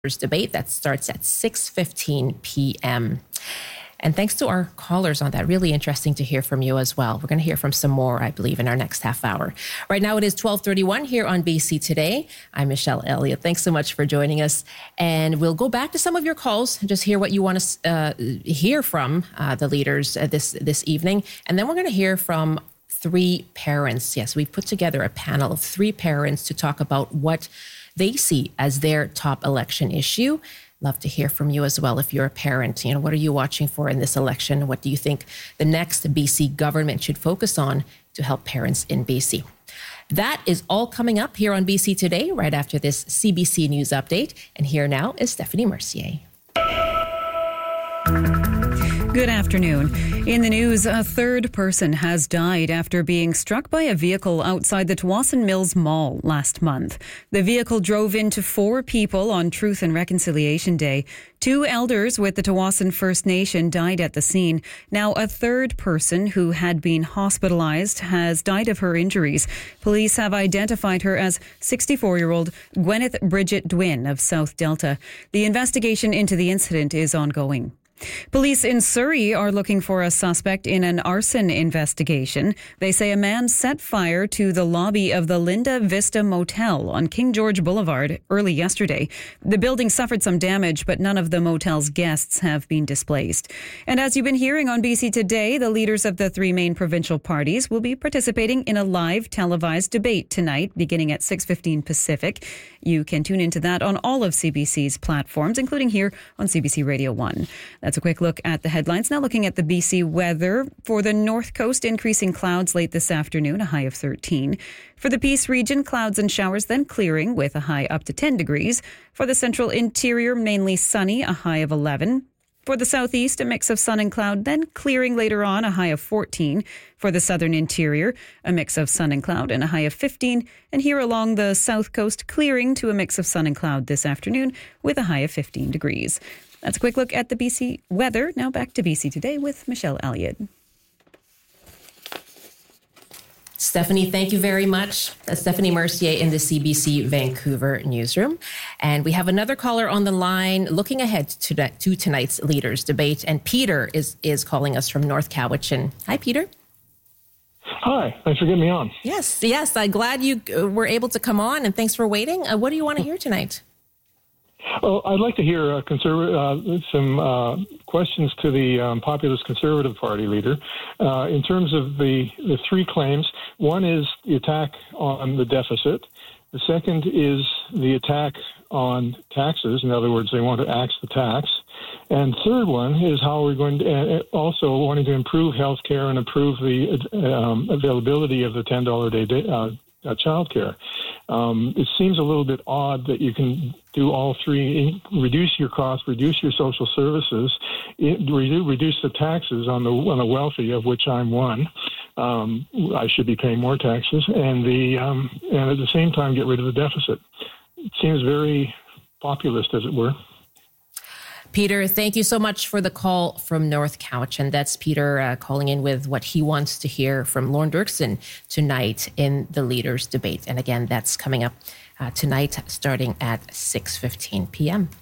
debate that starts at 6:15 p.m. And thanks to our callers on that. Really interesting to hear from you as well. We're going to hear from some more, I believe, in our next half hour. Right now it is 12:31 here on BC Today. I'm Michelle Elliott. Thanks so much for joining us. And we'll go back to some of your calls and just hear what you want to hear from the leaders this evening. And then we're going to hear from three parents. Yes, we've put together a panel of three parents to talk about what they see as their top election issue. Love to hear from you as well. If you're a parent, what are you watching for in this election? What do you think the next BC government should focus on to help parents in BC? That is all coming up here on BC Today, right after this CBC News update. And here now is Stephanie Mercier. Good afternoon. In the news, a third person has died after being struck by a vehicle outside the Tsawwassen Mills Mall last month. The vehicle drove into four people on Truth and Reconciliation Day. Two elders with the Tsawwassen First Nation died at the scene. Now, a third person who had been hospitalized has died of her injuries. Police have identified her as 64-year-old Gwyneth Bridget Dwin of South Delta. The investigation into the incident is ongoing. Police in Surrey are looking for a suspect in an arson investigation. They say a man set fire to the lobby of the Linda Vista Motel on King George Boulevard early yesterday. The building suffered some damage, but none of the motel's guests have been displaced. And as you've been hearing on BC Today, the leaders of the three main provincial parties will be participating in a live televised debate tonight, beginning at 6:15 Pacific. You can tune into that on all of CBC's platforms, including here on CBC Radio 1. That's a quick look at the headlines. Now looking at the BC weather. For the North Coast, increasing clouds late this afternoon, a high of 13. For the Peace region, clouds and showers, then clearing with a high up to 10 degrees. For the Central Interior, mainly sunny, a high of 11. For the Southeast, a mix of sun and cloud, then clearing later on, a high of 14. For the Southern Interior, a mix of sun and cloud and a high of 15. And here along the South Coast, clearing to a mix of sun and cloud this afternoon with a high of 15 degrees. That's a quick look at the BC weather. Now back to BC Today with Michelle Elliott. Stephanie, thank you very much. That's Stephanie Mercier in the CBC Vancouver newsroom. And we have another caller on the line looking ahead to tonight's leaders debate. And Peter is calling us from North Cowichan. Hi, Peter. Hi, thanks for getting me on. Yes, I'm glad you were able to come on, and thanks for waiting. What do you want to hear tonight? Well, I'd like to hear some questions to the Populist Conservative Party leader in terms of the three claims. One is the attack on the deficit. The second is the attack on taxes. In other words, they want to axe the tax. And third one is how we're going to also wanting to improve health care and improve the availability of the $10 a day childcare. It seems a little bit odd that you can do all three: reduce your costs, reduce your social services, reduce the taxes on the wealthy, of which I'm one. I should be paying more taxes, and at the same time get rid of the deficit. It seems very populist, as it were. Peter, thank you so much for the call from North Cowichan. That's Peter calling in with what he wants to hear from Lorne Dirksen tonight in the leaders debate. And again, that's coming up tonight starting at 6:15 p.m.